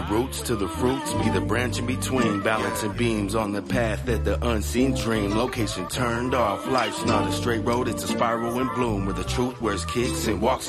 the roots to the fruits, be the branch in between, balancing beams on the path that the unseen dream. Location turned off, life's not a straight road, it's a spiral in bloom, where the truth wears kicks and walks